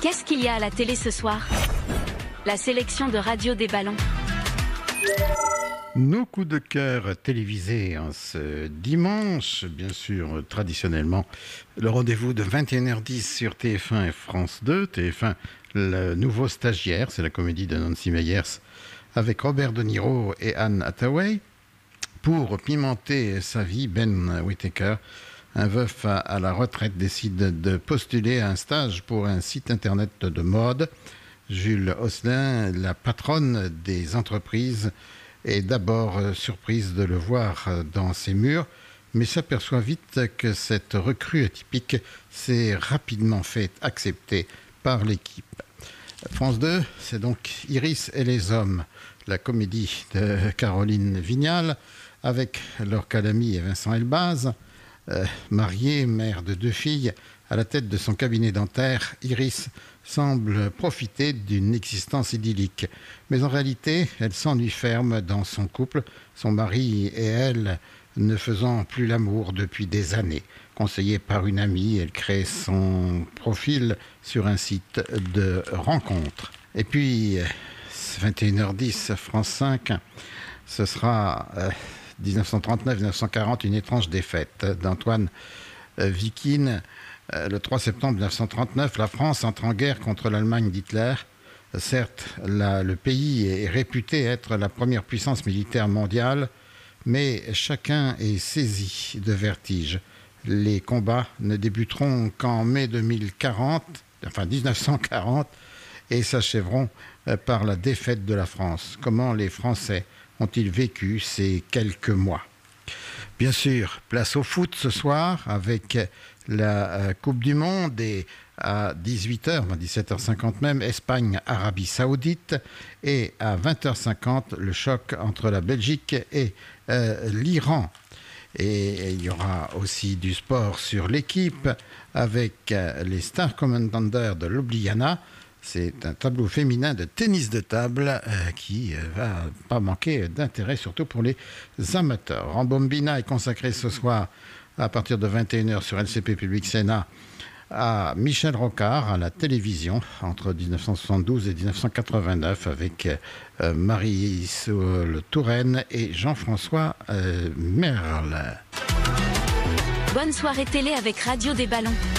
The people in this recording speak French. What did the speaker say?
Qu'est-ce qu'il y a à la télé ce soir? La sélection de Radio des Ballons. Nos coups de cœur télévisés en ce dimanche, bien sûr, traditionnellement, le rendez-vous de 21h10 sur TF1 et France 2. TF1, le nouveau stagiaire, c'est la comédie de Nancy Meyers avec Robert De Niro et Anne Hathaway. Pour pimenter sa vie, Ben Whittaker, un veuf à la retraite, décide de postuler à un stage pour un site internet de mode. Jules Osselin, la patronne des entreprises, est d'abord surprise de le voir dans ses murs, mais s'aperçoit vite que cette recrue atypique s'est rapidement fait accepter par l'équipe. France 2, c'est donc Iris et les hommes, la comédie de Caroline Vignal, avec Laure Calamy et Vincent Elbaz. Mariée, mère de 2 filles, à la tête de son cabinet dentaire, Iris semble profiter d'une existence idyllique. Mais en réalité, elle s'ennuie ferme dans son couple, son mari et elle ne faisant plus l'amour depuis des années. Conseillée par une amie, elle crée son profil sur un site de rencontres. Et puis, 21h10, France 5, ce sera 1939-1940, une étrange défaite d'Antoine Vikin. Le 3 septembre 1939, la France entre en guerre contre l'Allemagne d'Hitler. Certes, le pays est réputé être la première puissance militaire mondiale, mais chacun est saisi de vertige. Les combats ne débuteront qu'en mai 1940, et s'achèveront par la défaite de la France. Comment les Français ont-ils vécu ces quelques mois? Bien sûr, place au foot ce soir avec la Coupe du Monde et à 18h, 17h50 même, Espagne-Arabie Saoudite, et à 20h50, le choc entre la Belgique et l'Iran. Et il y aura aussi du sport sur l'équipe avec les Star Commanders de Ljubljana. C'est un tableau féminin de tennis de table qui va pas manquer d'intérêt, surtout pour les amateurs. Rambombina est consacré ce soir à partir de 21h sur LCP Public Sénat à Michel Rocard à la télévision entre 1972 et 1989 avec Marie-Isole Touraine et Jean-François Merle. Bonne soirée télé avec Radio des Ballons.